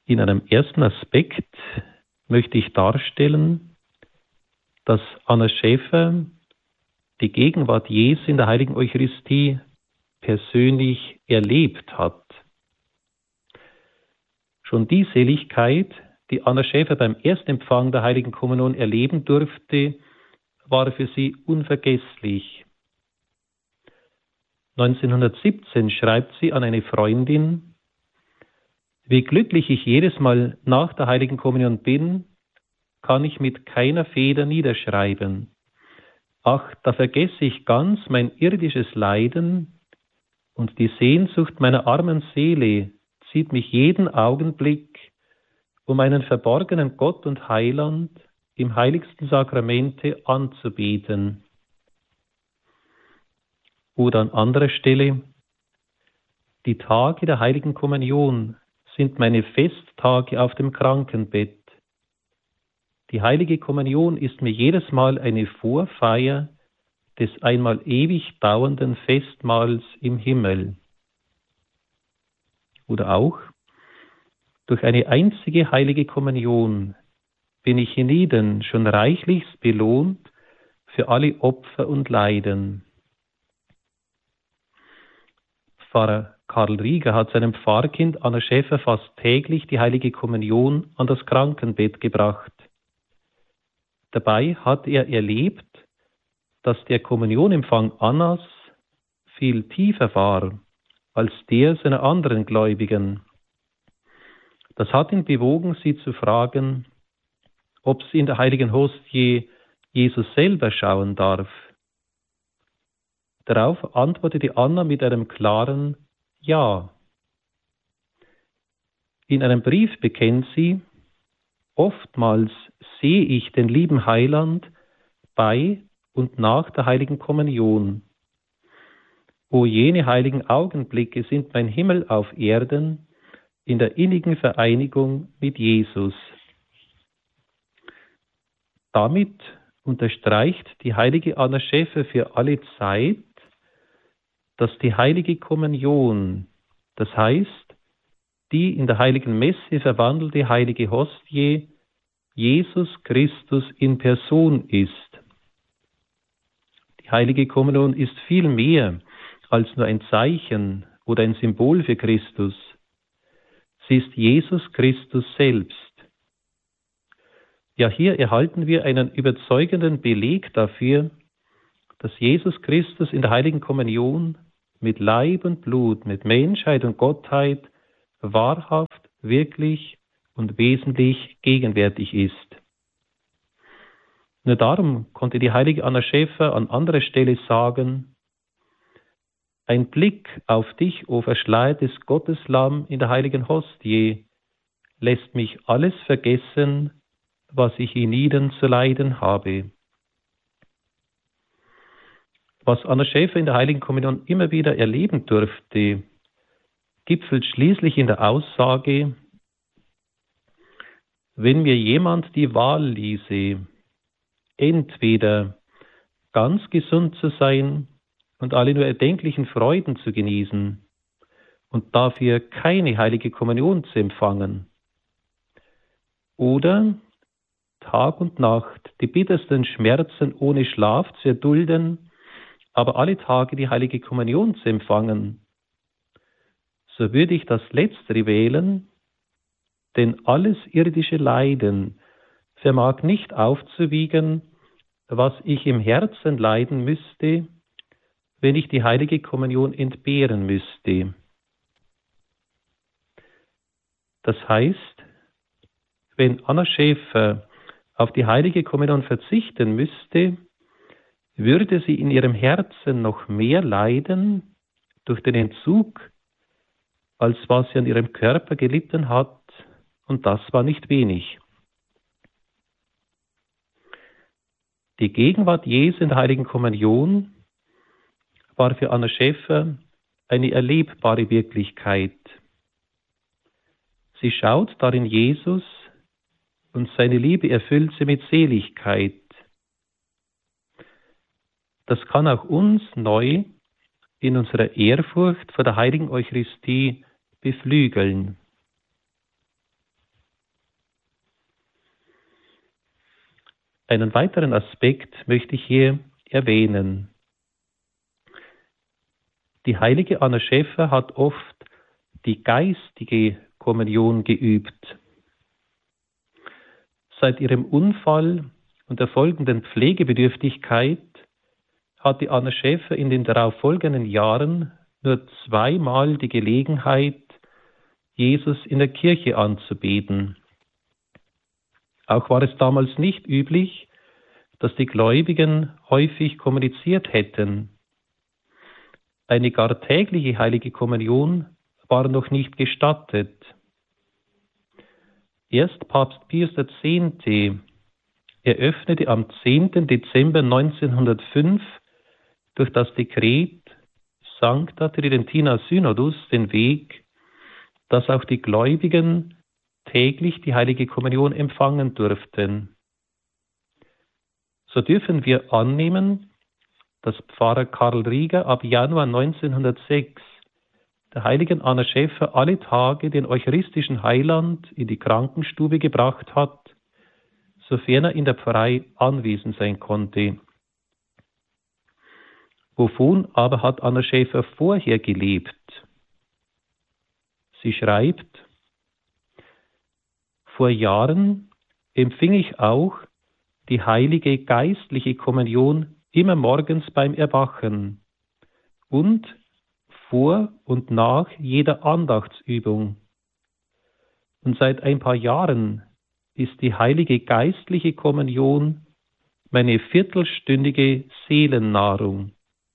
In einem ersten Aspekt möchte ich darstellen, dass Anna Schäfer die Gegenwart Jesu in der heiligen Eucharistie persönlich erlebt hat. Schon die Seligkeit, die Anna Schäfer beim Erstempfang der heiligen Kommunion erleben durfte, war für sie unvergesslich. 1917 schreibt sie an eine Freundin: Wie glücklich ich jedes Mal nach der heiligen Kommunion bin, kann ich mit keiner Feder niederschreiben. Ach, da vergesse ich ganz mein irdisches Leiden, und die Sehnsucht meiner armen Seele zieht mich jeden Augenblick, um einen verborgenen Gott und Heiland im heiligsten Sakramente anzubeten. Oder an anderer Stelle: Die Tage der heiligen Kommunion sind meine Festtage auf dem Krankenbett. Die heilige Kommunion ist mir jedes Mal eine Vorfeier des einmal ewig dauernden Festmahls im Himmel. Oder auch: Durch eine einzige heilige Kommunion bin ich hienieden schon reichlichst belohnt für alle Opfer und Leiden. Pfarrer Karl Rieger hat seinem Pfarrkind Anna Schäfer fast täglich die heilige Kommunion an das Krankenbett gebracht. Dabei hat er erlebt, dass der Kommunionempfang Annas viel tiefer war als der seiner anderen Gläubigen. Das hat ihn bewogen, sie zu fragen, ob sie in der heiligen Hostie Jesus selber schauen darf. Darauf antwortete Anna mit einem klaren Ja. In einem Brief bekennt sie: Oftmals sehe ich den lieben Heiland bei und nach der heiligen Kommunion. O jene heiligen Augenblicke sind mein Himmel auf Erden in der innigen Vereinigung mit Jesus. Damit unterstreicht die heilige Anna Schäfer für alle Zeit, dass die heilige Kommunion, das heißt, die in der heiligen Messe verwandelte heilige Hostie, Jesus Christus in Person ist. Die heilige Kommunion ist viel mehr als nur ein Zeichen oder ein Symbol für Christus. Sie ist Jesus Christus selbst. Ja, hier erhalten wir einen überzeugenden Beleg dafür, dass Jesus Christus in der heiligen Kommunion mit Leib und Blut, mit Menschheit und Gottheit wahrhaft, wirklich und wesentlich gegenwärtig ist. Nur darum konnte die heilige Anna Schäfer an anderer Stelle sagen: Ein Blick auf dich, o verschleiertes Gotteslamm in der heiligen Hostie, lässt mich alles vergessen, was ich hienieden zu leiden habe. Was Anna Schäfer in der heiligen Kommunion immer wieder erleben durfte, gipfelt schließlich in der Aussage: Wenn mir jemand die Wahl ließe, entweder ganz gesund zu sein und alle nur erdenklichen Freuden zu genießen und dafür keine heilige Kommunion zu empfangen, oder Tag und Nacht die bittersten Schmerzen ohne Schlaf zu erdulden, aber alle Tage die heilige Kommunion zu empfangen, so würde ich das Letztere wählen, denn alles irdische Leiden vermag nicht aufzuwiegen, was ich im Herzen leiden müsste, wenn ich die heilige Kommunion entbehren müsste. Das heißt, wenn Anna Schäfer auf die heilige Kommunion verzichten müsste, würde sie in ihrem Herzen noch mehr leiden durch den Entzug, als was sie an ihrem Körper gelitten hat, und das war nicht wenig. Die Gegenwart Jesu in der heiligen Kommunion war für Anna Schäfer eine erlebbare Wirklichkeit. Sie schaut darin Jesus und seine Liebe erfüllt sie mit Seligkeit. Das kann auch uns neu in unserer Ehrfurcht vor der heiligen Eucharistie beflügeln. Einen weiteren Aspekt möchte ich hier erwähnen. Die heilige Anna Schäfer hat oft die geistige Kommunion geübt. Seit ihrem Unfall und der folgenden Pflegebedürftigkeit hatte Anna Schäfer in den darauffolgenden Jahren nur zweimal die Gelegenheit, Jesus in der Kirche anzubeten. Auch war es damals nicht üblich, dass die Gläubigen häufig kommuniziert hätten. Eine gar tägliche heilige Kommunion war noch nicht gestattet. Erst Papst Pius X. eröffnete am 10. Dezember 1905 durch das Dekret Sancta Tridentina Synodus den Weg, dass auch die Gläubigen täglich die heilige Kommunion empfangen durften. So dürfen wir annehmen, dass Pfarrer Karl Rieger ab Januar 1906 der heiligen Anna Schäfer alle Tage den eucharistischen Heiland in die Krankenstube gebracht hat, sofern er in der Pfarrei anwesend sein konnte. Wovon aber hat Anna Schäfer vorher gelebt? Sie schreibt: Vor Jahren empfing ich auch die heilige geistliche Kommunion immer morgens beim Erwachen und vor und nach jeder Andachtsübung. Und seit ein paar Jahren ist die heilige geistliche Kommunion meine viertelstündige Seelennahrung.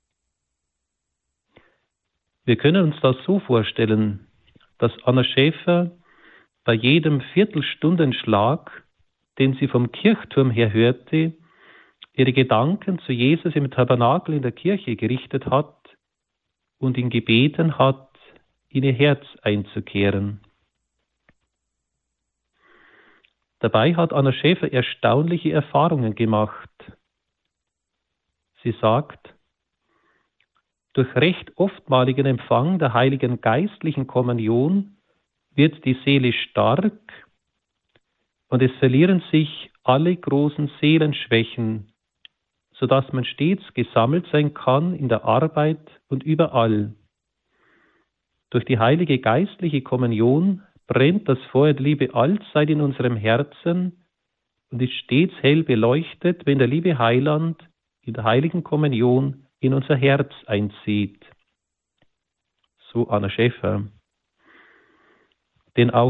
Wir können uns das so vorstellen, dass Anna Schäfer bei jedem Viertelstundenschlag, den sie vom Kirchturm her hörte, ihre Gedanken zu Jesus im Tabernakel in der Kirche gerichtet hat und ihn gebeten hat, in ihr Herz einzukehren. Dabei hat Anna Schäfer erstaunliche Erfahrungen gemacht. Sie sagt: Durch recht oftmaligen Empfang der heiligen geistlichen Kommunion wird die Seele stark und es verlieren sich alle großen Seelenschwächen, sodass man stets gesammelt sein kann in der Arbeit und überall. Durch die heilige geistliche Kommunion brennt das Feuer der Liebe allzeit in unserem Herzen und ist stets hell beleuchtet, wenn der liebe Heiland in der heiligen Kommunion in unser Herz einzieht. So Anna Schäfer. Denn auch